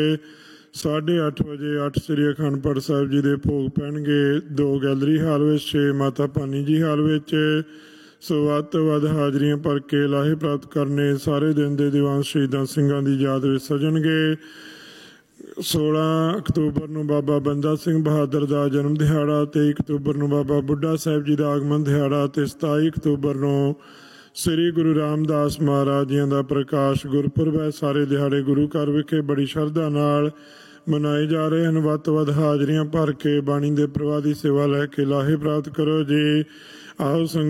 8:30 ਵਜੇ 8 ਸ੍ਰੀ ਅਖੰਡ ਪਾਠ ਸਾਹਿਬ ਜੀ ਦੇ ਭੋਗ ਪੈਣਗੇ। 2 ਗੈਲਰੀ ਹਾਲ ਵਿੱਚ, 6 ਮਾਤਾ ਭਾਨੀ ਜੀ ਹਾਲ ਵਿੱਚ। ਸੋ ਵੱਧ ਤੋਂ ਵੱਧ ਹਾਜ਼ਰੀਆਂ ਭਰ ਕੇ ਲਾਹੇ ਪ੍ਰਾਪਤ ਕਰਨੇ। ਸਾਰੇ ਦਿਨ ਦੇ ਦੀਵਾਨ ਸ਼ਹੀਦਾਂ ਸਿੰਘਾਂ ਦੀ ਯਾਦ ਵਿੱਚ ਸਜਣਗੇ। 16 ਅਕਤੂਬਰ ਨੂੰ ਬਾਬਾ ਬੰਦਾ ਸਿੰਘ ਬਹਾਦਰ ਦਾ ਜਨਮ ਦਿਹਾੜਾ, 23 ਅਕਤੂਬਰ ਨੂੰ ਬਾਬਾ ਬੁੱਢਾ ਸਾਹਿਬ ਜੀ ਦਾ ਆਗਮਨ ਦਿਹਾੜਾ ਅਤੇ 27 ਅਕਤੂਬਰ ਨੂੰ ਸ੍ਰੀ ਗੁਰੂ ਰਾਮਦਾਸ ਮਹਾਰਾਜ ਜੀਆਂ ਦਾ ਪ੍ਰਕਾਸ਼ ਗੁਰਪੁਰਬ ਹੈ। ਸਾਰੇ ਦਿਹਾੜੇ ਗੁਰੂ ਘਰ ਵਿਖੇ ਬੜੀ ਸ਼ਰਧਾ ਨਾਲ ਮਨਾਏ ਜਾ ਰਹੇ ਹਨ। ਵੱਧ ਤੋਂ ਵੱਧ ਹਾਜ਼ਰੀਆਂ ਭਰ ਕੇ ਬਾਣੀ ਦੇ ਪ੍ਰਵਾਹ ਦੀ ਸੇਵਾ ਲੈ ਕੇ ਲਾਹੇ ਪ੍ਰਾਪਤ ਕਰੋ ਜੀ। ਆਓ